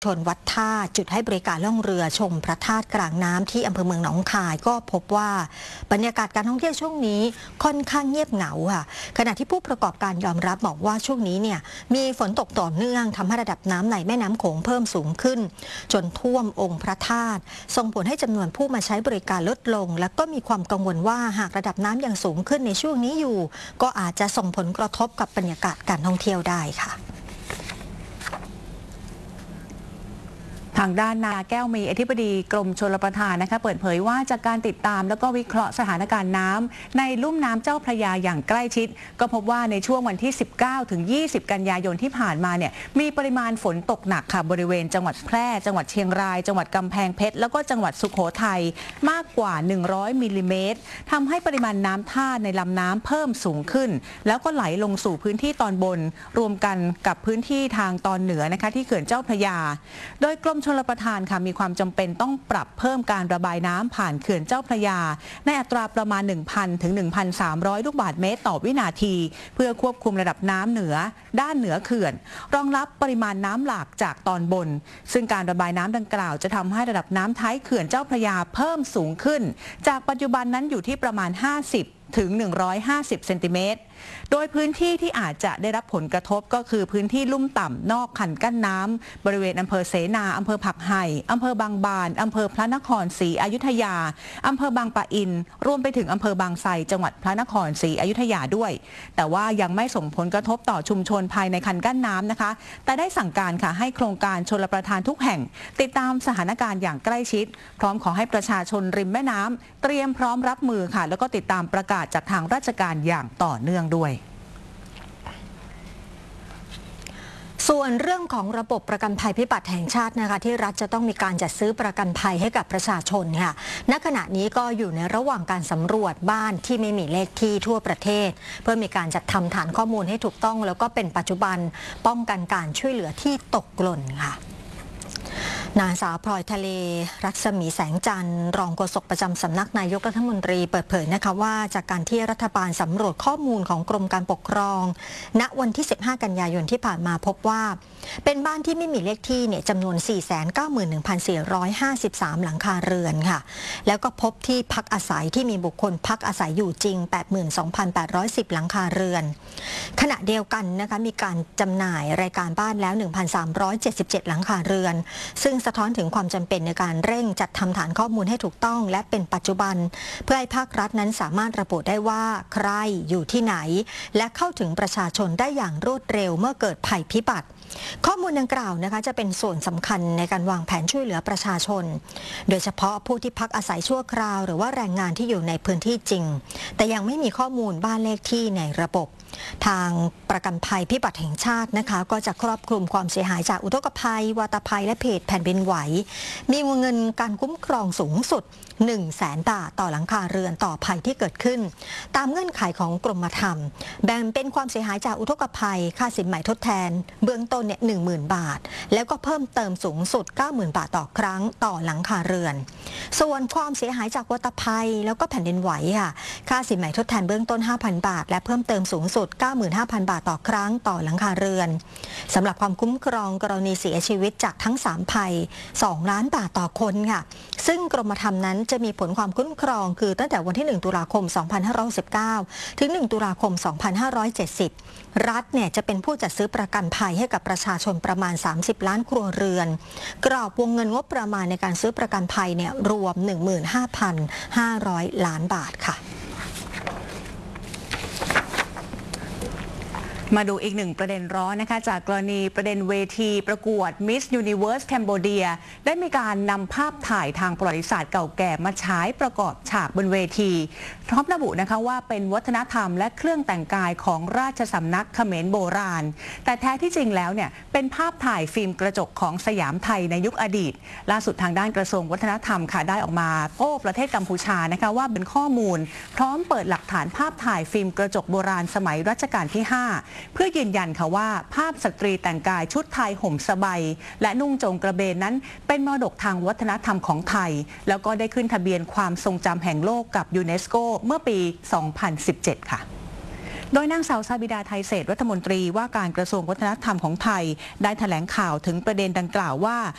ชนวัดท่าจุดให้บริการล่องเรือชมพระธาตุกลางน้ำที่อำเภอเมืองหนองคายก็พบว่าบรรยากาศการท่องเที่ยวช่วงนี้ค่อนข้างเงียบเหงาค่ะขณะที่ผู้ประกอบการยอมรับบอกว่าช่วงนี้เนี่ยมีฝนตกต่อเนื่องทำให้ระดับน้ำในแม่น้ำโขงเพิ่มสูงขึ้นจนท่วมองค์พระธาตุส่งผลให้จำนวนผู้มาใช้บริการลดลงและก็มีความกังวลว่าหากระดับน้ำยังสูงขึ้นในช่วงนี้อยู่ก็อาจจะส่งผลกระทบกับบรรยากาศการท่องเที่ยวได้ค่ะทางด้านนาแก้วมีอธิบดีกรมชลประทานนะคะเปิดเผยว่าจากการติดตามแล้วก็วิเคราะห์สถานการณ์น้ำในลุ่มน้ำเจ้าพระยาอย่างใกล้ชิดก็พบว่าในช่วงวันที่ 19 ถึง 20 กันยายนที่ผ่านมาเนี่ยมีปริมาณฝนตกหนักค่ะบริเวณจังหวัดแพร่จังหวัดเชียงรายจังหวัดกำแพงเพชรแล้วก็จังหวัดสุโขทัยมากกว่า 100 มิลลิเมตรทำให้ปริมาณน้ำท่าในลำน้ำเพิ่มสูงขึ้นแล้วก็ไหลลงสู่พื้นที่ตอนบนรวมกันกับพื้นที่ทางตอนเหนือนะคะที่เขื่อนเจ้าพระยาโดยกรมชลประทานค่ะมีความจำเป็นต้องปรับเพิ่มการระบายน้ำผ่านเขื่อนเจ้าพระยาในอัตราประมาณ 1,000 ถึง 1,300 ลูกบาศก์เมตรต่อวินาทีเพื่อควบคุมระดับน้ำเหนือด้านเหนือเขื่อนรองรับปริมาณน้ำหลากจากตอนบนซึ่งการระบายน้ำดังกล่าวจะทำให้ระดับน้ำท้ายเขื่อนเจ้าพระยาเพิ่มสูงขึ้นจากปัจจุบันนั้นอยู่ที่ประมาณ 50 ถึง 150 เซนติเมตรโดยพื้นที่ที่อาจจะได้รับผลกระทบก็คือพื้นที่ลุ่มต่ำนอกคันกั้นน้ำบริเวณอำเภอเสนาอำเภอผักไห่อำเภอบางบานอำเภอพระนครศรีอยุธยาอำเภอบางปะอินรวมไปถึงอำเภอบางไทรจังหวัดพระนครศรีอยุธยาด้วยแต่ว่ายังไม่ส่งผลกระทบต่อชุมชนภายในคันกั้นน้ำนะคะแต่ได้สั่งการค่ะให้โครงการชลประทานทุกแห่งติดตามสถานการณ์อย่างใกล้ชิดพร้อมขอให้ประชาชนริมแม่น้ำเตรียมพร้อมรับมือค่ะแล้วก็ติดตามประกาศจากทางราชการอย่างต่อเนื่องด้วยส่วนเรื่องของระบบประกันภัยพิบัติแห่งชาตินะคะที่รัฐจะต้องมีการจัดซื้อประกันภัยให้กับประชาชนค่ะณขณะนี้ก็อยู่ในระหว่างการสำรวจบ้านที่ไม่มีเลขที่ทั่วประเทศเพื่อมีการจัดทำฐานข้อมูลให้ถูกต้องแล้วก็เป็นปัจจุบันป้องกันการช่วยเหลือที่ตกหล่นค่ะนางสาวพลอยทะเลรัศมีแสงจันทร์รองโฆษกประจำสำนักนายกรัฐมนตรีเปิดเผยนะคะว่าจากการที่รัฐบาลสำรวจข้อมูลของกรมการปกครองณวันที่ 15 กันยายนที่ผ่านมาพบว่าเป็นบ้านที่ไม่มีเลขที่เนี่ยจำนวน 491,453 หลังคาเรือนค่ะแล้วก็พบที่พักอาศัยที่มีบุคคลพักอาศัยอยู่จริง 82,810 หลังคาเรือนขณะเดียวกันนะคะมีการจำหน่ายรายการบ้านแล้ว 1,377 หลังคาเรือนซึ่งสะท้อนถึงความจำเป็นในการเร่งจัดทำฐานข้อมูลให้ถูกต้องและเป็นปัจจุบันเพื่อให้ภาครัฐนั้นสามารถระบุได้ว่าใครอยู่ที่ไหนและเข้าถึงประชาชนได้อย่างรวดเร็วเมื่อเกิดภัยพิบัติข้อมูลดังกล่าวนะคะจะเป็นส่วนสำคัญในการวางแผนช่วยเหลือประชาชนโดยเฉพาะผู้ที่พักอาศัยชั่วคราวหรือว่าแรงงานที่อยู่ในพื้นที่จริงแต่ยังไม่มีข้อมูลบ้านเลขที่ในระบบทางประกันภัยพิบัติแห่งชาตินะคะก็จะครอบคลุมความเสียหายจากอุทกภัยวาตภัยและแผ่นดินไหวมีวงเงินการคุ้มครองสูงสุด 100,000 บาทต่อหลังคาเรือนต่อภัยที่เกิดขึ้นตามเงื่อนไขของกรมธรรม์แบ่งเป็นความเสียหายจากอุทกภัยค่าสินไหมทดแทนเบื้องต้นเนี่ย 10,000 บาทแล้วก็เพิ่มเติมสูงสุด 90,000 บาทต่อครั้งต่อหลังคาเรือนส่วนความเสียหายจากวาตภัยแล้วก็แผ่นดินไหวค่ะค่าสินไหมทดแทนเบื้องต้น 5,000 บาทและเพิ่มเติมสูงสุด 95,000 บาทต่อครั้งต่อหลังคาเรือนสำหรับความคุ้มครองกรณีเสียชีวิตจากทั้ง3ภัย2 ล้านบาทต่อคนค่ะซึ่งกรมธรรม์นั้นจะมีผลความคุ้มครองคือตั้งแต่วันที่ 1 ตุลาคม 2519 ถึง 1 ตุลาคม 2570 รัฐเนี่ยจะเป็นผู้จัดซื้อประกันภัยให้กับประชาชนประมาณ 30 ล้านครัวเรือนกรอบวงเงินงบประมาณในการซื้อประกันภัยเนี่ยรวม 15,500 ล้านบาทค่ะมาดูอีกหนึ่งประเด็นร้อนนะคะจากกรณีประเด็นเวทีประกวด Miss Universe Cambodia ได้มีการนำภาพถ่ายทางประวัติศาสตร์เก่าแก่มาฉายประกอบฉากบนเวทีพร้อมระบุนะคะว่าเป็นวัฒนธรรมและเครื่องแต่งกายของราชสำนักเขมรโบราณแต่แท้ที่จริงแล้วเนี่ยเป็นภาพถ่ายฟิล์มกระจกของสยามไทยในยุคอดีตล่าสุดทางด้านกระทรวงวัฒนธรรมค่ะได้ออกมาโต้ประเทศกัมพูชานะคะว่าเป็นข้อมูลพร้อมเปิดหลักฐานภาพถ่ายฟิล์มกระจกโบราณสมัยรัชกาลที่ 5เพื่อยืนยันค่ะว่าภาพสตรีแต่งกายชุดไทยห่มสบายและนุ่งโจงกระเบนนั้นเป็นมรดกทางวัฒนธรรมของไทยแล้วก็ได้ขึ้นทะเบียนความทรงจำแห่งโลกกับยูเนสโกเมื่อปี 2017 ค่ะ โดยนางสาวซาบิดาไทยเศรษฐ์รัฐมนตรีว่าการกระทรวงวัฒนธรรมของไทยได้แถลงข่าวถึงประเด็นดังกล่าวว่า